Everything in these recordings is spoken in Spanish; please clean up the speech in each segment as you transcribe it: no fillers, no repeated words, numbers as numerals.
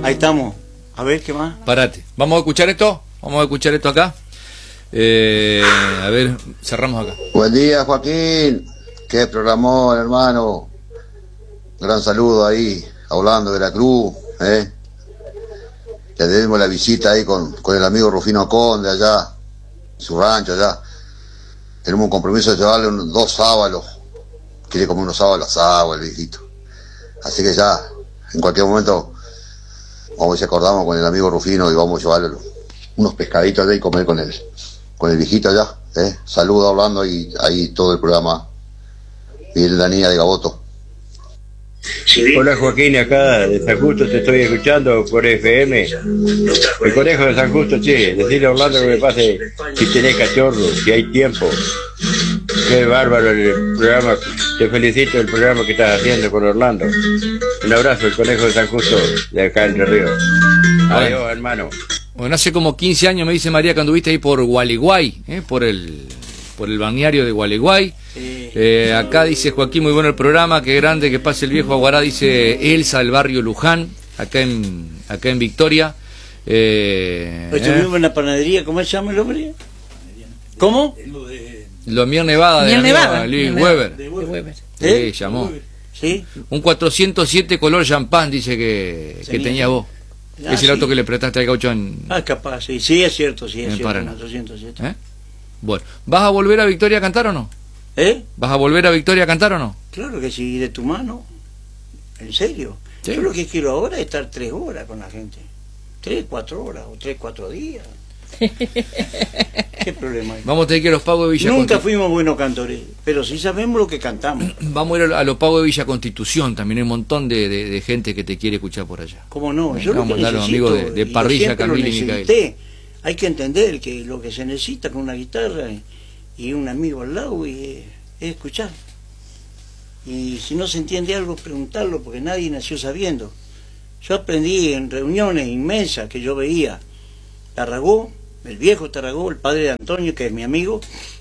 Ahí estamos. A ver, ¿qué más? Parate. ¿Vamos a escuchar esto? Vamos a escuchar esto acá. A ver, cerramos acá. Buen día, Joaquín. Qué programón, hermano. Gran saludo ahí, a Orlando de la Cruz. Le debemos la visita ahí con el amigo Rufino Conde allá, su rancho allá. Tenemos un compromiso de llevarle 2 sábalos. Quiere comer unos sábalos asados, el viejito. Así que ya, en cualquier momento, vamos a ver si acordamos con el amigo Rufino y vamos a llevarle unos pescaditos allá y comer con el viejito allá. Saludos a Orlando y ahí todo el programa. Miguel Danía de Gaboto. Hola Joaquín, acá de San Justo te estoy escuchando por FM. El conejo de San Justo, che, decirle a Orlando que me pase si tenés cachorro, si hay tiempo. Qué bárbaro el programa, te felicito el programa que estás haciendo con Orlando. Un abrazo, el conejo de San Justo, de acá Entre Ríos. Adiós, hermano. Bueno, hace como 15 años me dice María que anduviste ahí por Gualeguay, por el balneario de Gualeguay. Acá dice Joaquín, muy bueno el programa, qué grande que pase el viejo Aguará, dice Elsa del barrio Luján, acá en Victoria. Estuvimos en la panadería, ¿cómo se llama el hombre? ¿Cómo? Lo Mier Nevada de Luis Weber. De Weber. Sí, llamó. ¿Sí? Un 407 color champán dice que tenías vos. Es el auto que le prestaste al gaucho en... capaz, sí. Sí, es cierto, sí, es cierto. Paraná. 407. Bueno, ¿vas a volver a Victoria a cantar o no? ¿Vas a volver a Victoria a cantar o no? Claro que sí, de tu mano. En serio. ¿Sí? Yo lo que quiero ahora es estar 3 horas con la gente. 3, 4 horas o 3, 4 días. ¿Qué problema hay? Vamos a tener que ir a los pagos de Villa Nunca Constitución. fuimos buenos cantores, pero sí sabemos lo que cantamos. Vamos a ir a los pagos de Villa Constitución, también hay un montón de gente que te quiere escuchar por allá. ¿Cómo no? Yo Vamos a mandar a los amigos de Parrilla, Camila y Micael. Hay que entender que lo que se necesita con una guitarra y un amigo al lado es escuchar. Y si no se entiende algo, preguntarlo, porque nadie nació sabiendo. Yo aprendí en reuniones inmensas que yo veía Tarragó, el viejo Tarragó, el padre de Antonio, que es mi amigo,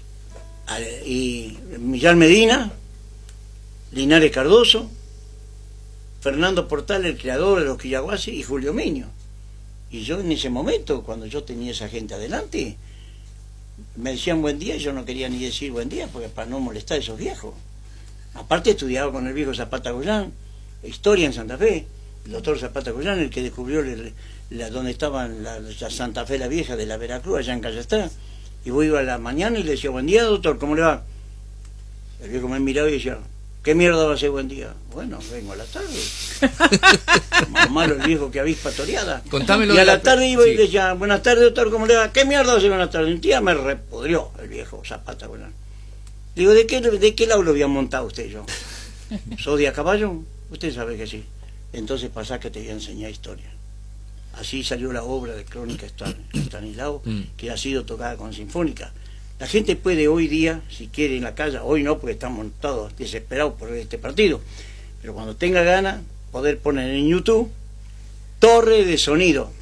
y Millán Medina, Linares Cardoso, Fernando Portal, el creador de los Quillaguasi, y Julio Miño. Y yo en ese momento, cuando yo tenía esa gente adelante, me decían buen día y yo no quería ni decir buen día, porque para no molestar a esos viejos. Aparte estudiaba con el viejo Zapata Goyán, historia en Santa Fe, el doctor Zapata Goyán, el que descubrió donde estaban la Santa Fe la Vieja de la Veracruz, allá en Callastá. Y voy iba a la mañana y le decía, buen día doctor, ¿cómo le va? El viejo me miraba y decía, ¿qué mierda va a ser buen día? Bueno, vengo a la tarde. Más malo el viejo que avispa toreada. Contámelo. Y a la tarde iba y le decía, buenas tardes doctor, ¿cómo le va? ¿Qué mierda va a ser buenas tardes? Un día me repudrió el viejo Zapata Goyán. Digo, ¿de qué lado lo había montado usted yo? ¿Sos de a caballo? Usted sabe que sí. Entonces pasá que te voy a enseñar historia. Así salió la obra de Crónica Estanislao, que ha sido tocada con sinfónica. La gente puede hoy día, si quiere en la calle, hoy no, porque estamos todos desesperados por este partido, pero cuando tenga ganas, poder poner en YouTube Torre de Sonido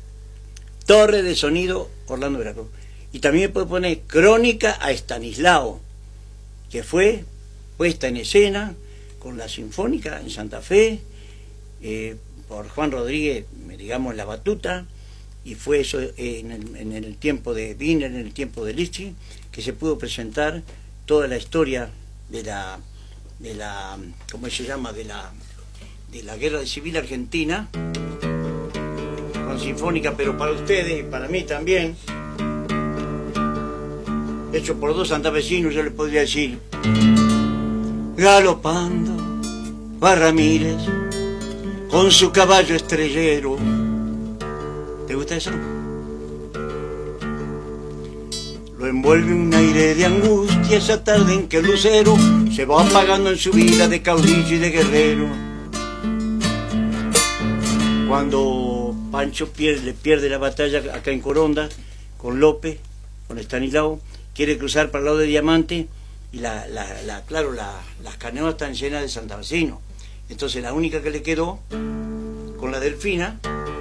Orlando Veracruz. Y también puede poner Crónica a Estanislao, que fue puesta en escena con la Sinfónica en Santa Fe, por Juan Rodríguez, digamos, la batuta, y fue eso en el tiempo de Wiener, en el tiempo de Liszt, que se pudo presentar toda la historia de la ¿cómo se llama? de la Guerra Civil Argentina, con sinfónica, pero para ustedes y para mí también, hecho por 2 santafesinos, yo les podría decir, galopando va Ramírez con su caballo estrellero. ¿Te gusta eso? Lo envuelve un aire de angustia esa tarde en que el lucero se va apagando en su vida de caudillo y de guerrero. Cuando Pancho le pierde la batalla acá en Coronda con López, con Estanislao, quiere cruzar para el lado de Diamante y claro, las canoas están llenas de santafesinos. Entonces la única que le quedó con la Delfina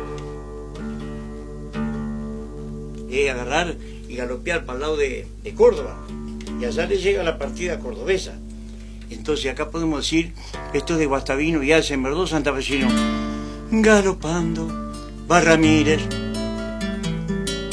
es agarrar y galopear para el lado de Córdoba, y allá le llega la partida cordobesa. Entonces acá podemos decir, esto es de Guastavino y Alsenberg, 2 santafesinos, galopando va Ramírez.